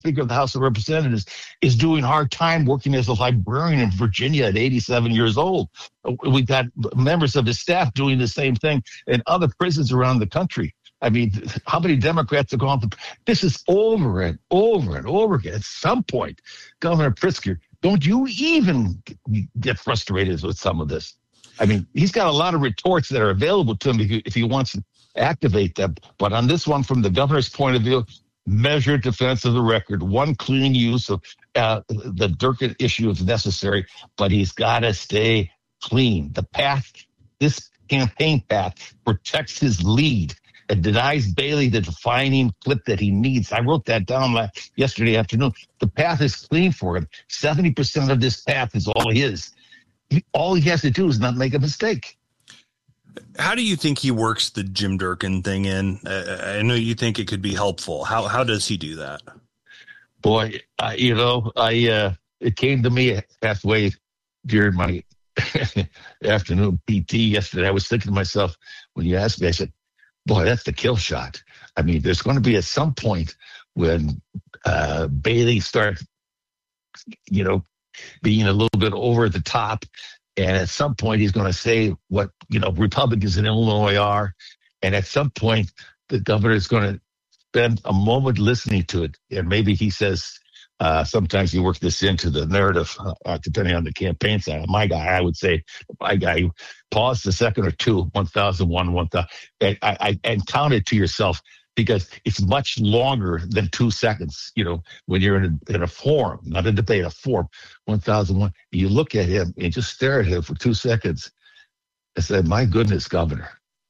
Speaker of the House of Representatives, is doing hard time working as a librarian in Virginia at 87 years old. We've got members of his staff doing the same thing in other prisons around the country. I mean, how many Democrats have gone through? This is over and over and over again. At some point, Governor Pritzker, don't you even get frustrated with some of this? I mean, he's got a lot of retorts that are available to him if he wants to activate them. But on this one, from the governor's point of view, measured defense of the record, one clean use of the Durkin issue if necessary, but he's got to stay clean. The path, this campaign path, protects his lead and denies Bailey the defining clip that he needs. I wrote that down yesterday afternoon. The path is clean for him. 70% of this path is all his. All he has to do is not make a mistake. How do you think he works the Jim Durkin thing in? I know you think it could be helpful. How does he do that? Boy, it came to me halfway during my afternoon PT yesterday. I was thinking to myself, when you asked me, I said, boy, that's the kill shot. I mean, there's going to be at some point when Bailey starts, being a little bit over the top. And at some point, he's going to say what, Republicans in Illinois are. And at some point, the governor is going to spend a moment listening to it. And maybe he says, sometimes you work this into the narrative, depending on the campaign side. I would say, pause a second or two, 1001, 1000, and count it to yourself, because it's much longer than 2 seconds. When you're in a forum, not a debate, a forum, 1001, you look at him and just stare at him for 2 seconds and say, my goodness, Governor,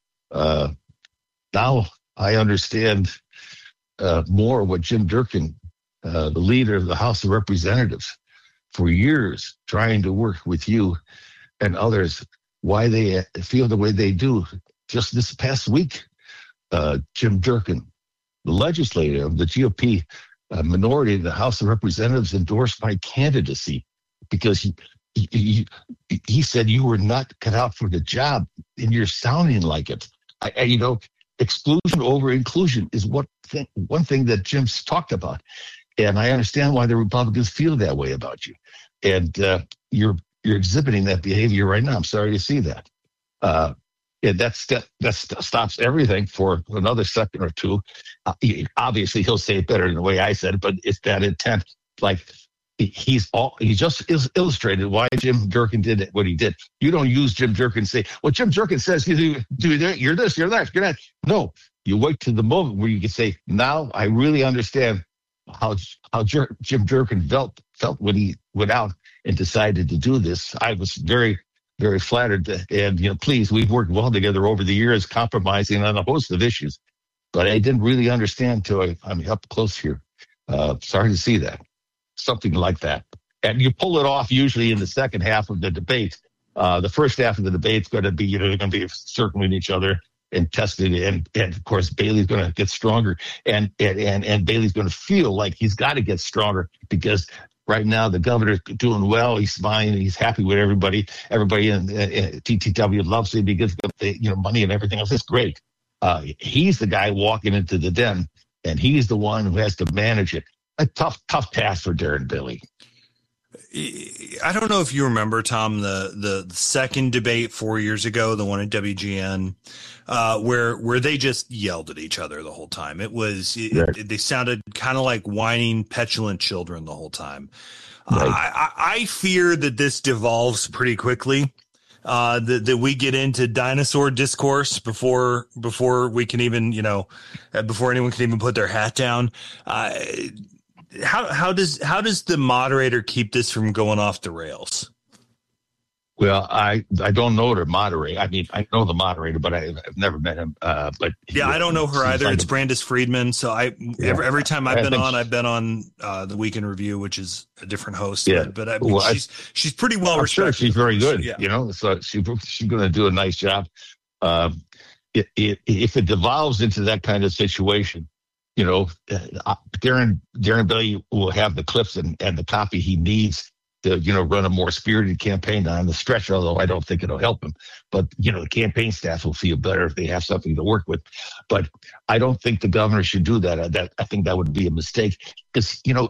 now I understand more what Jim Durkin, the leader of the House of Representatives, for years trying to work with you and others, why they feel the way they do. Just this past week, Jim Durkin, the legislator of the GOP minority in the House of Representatives, endorsed my candidacy because he said you were not cut out for the job, and you're sounding like it. Exclusion over inclusion is one thing that Jim's talked about. And I understand why the Republicans feel that way about you. And you're exhibiting that behavior right now. I'm sorry to see that. And that stops everything for another second or two. Obviously, he'll say it better than the way I said it, but it's that intent. Like he just illustrated why Jim Durkin did what he did. You don't use Jim Durkin and say, well, Jim Durkin says you're this, you're that, you're that. No, you wait to the moment where you can say, now I really understand how Jim Durkin felt when he went out and decided to do this. I was very, very flattered. And, please, we've worked well together over the years, compromising on a host of issues. But I didn't really understand until I'm up close here. Sorry to see that. Something like that. And you pull it off usually in the second half of the debate. The first half of the debate is going to be, they're going to be circling each other and tested, and of course Bailey's going to get stronger, and Bailey's going to feel like he's got to get stronger, because right now the governor's doing well, he's smiling, he's happy with everybody. Everybody in TTW loves him because of money and everything else. It's great. He's the guy walking into the den, and he's the one who has to manage it. A tough task for Darren Bailey. I don't know if you remember, Tom, the second debate 4 years ago, the one at WGN, where they just yelled at each other the whole time. They sounded kind of like whining, petulant children the whole time. Right. I fear that this devolves pretty quickly. That we get into dinosaur discourse before we can even, before anyone can even put their hat down. How does the moderator keep this from going off the rails? Well, I don't know the moderator. I mean, I know the moderator, but I've never met him. But yeah, I don't know her either. It's Brandis Friedman. So every time I've been on the Week in Review, which is a different host. Yeah, but I mean, she's pretty well respected. Sure, she's very good. Yeah. So she's going to do a nice job. If it devolves into that kind of situation, Darren Bailey will have the clips and the copy he needs to, run a more spirited campaign on the stretch, although I don't think it'll help him. But, the campaign staff will feel better if they have something to work with. But I don't think the governor should do that. I think that would be a mistake because,